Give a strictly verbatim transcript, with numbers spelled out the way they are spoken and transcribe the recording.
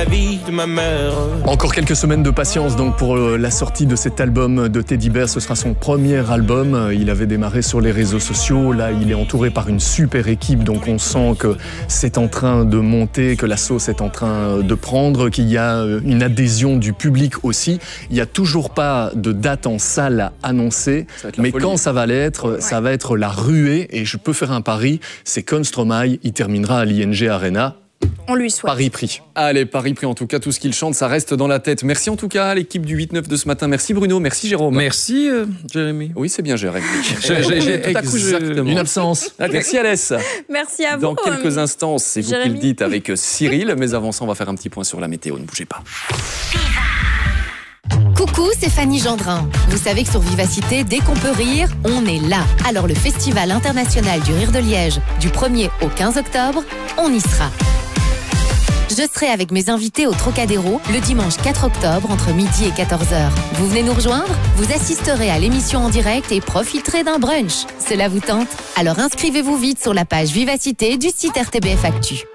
la vie de ma mère. Encore quelques semaines de patience donc pour la sortie de cet album de Teddy Bear. Ce sera son premier album. Il avait démarré sur les réseaux sociaux. Là, il est entouré par une super équipe. Donc on sent que c'est en train de monter, que la sauce est en train de prendre, qu'il y a une adhésion du public aussi. Il n'y a toujours pas de date en salle annoncée. Mais folie. Quand ça va l'être, ouais. ça va être la ruée. Et je peux faire un pari, c'est Kon Stromae. Il terminera à l'I N G Arena. On lui souhaite. Paris pris. Allez, Paris pris en tout cas, tout ce qu'il chante, ça reste dans la tête. Merci en tout cas à l'équipe du huit neuf de ce matin. Merci Bruno, merci Jérôme. Merci euh, Jérémy. Oui, c'est bien Jérémy. J'ai tout à coup je... une absence. Ah, merci Alès. Merci à vous. Dans quelques instants, c'est vous Jérémy. qui le dites avec Cyril. Mais avant ça, on va faire un petit point sur la météo. Ne bougez pas. Coucou, c'est Fanny Gendrin. Vous savez que sur Vivacité, dès qu'on peut rire, on est là. Alors le Festival international du rire de Liège, du premier au quinze octobre, on y sera. Je serai avec mes invités au Trocadéro le dimanche quatre octobre entre midi et quatorze heures. Vous venez nous rejoindre? Vous assisterez à l'émission en direct et profiterez d'un brunch. Cela vous tente? Alors inscrivez-vous vite sur la page Vivacité du site R T B F Actu.